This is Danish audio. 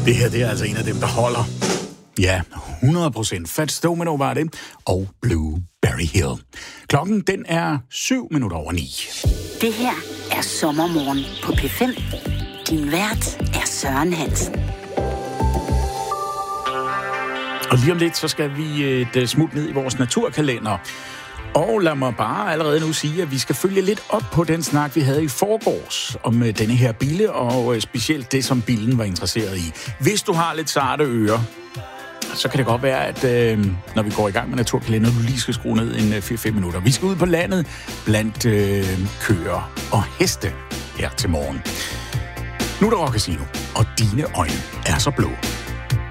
Det her, det er altså en af dem, der holder. Ja, 100%. Fats Domino var det, og Blueberry Hill. Klokken, den er 7:07. Det her er SommerMorgen på P5. Din vært er Søren Hansen. Og lige om lidt, så skal vi et smut ned i vores naturkalender. Og lad mig bare allerede nu sige, at vi skal følge lidt op på den snak, vi havde i forgårs om denne her bille, og specielt det, som billen var interesseret i. Hvis du har lidt sarte ører, så kan det godt være, at når vi går i gang med naturkalender, du lige skal skrue ned en 4-5 minutter. Vi skal ud på landet blandt køer og heste her til morgen. Nu er der Rock Casino, og dine øjne er så blå.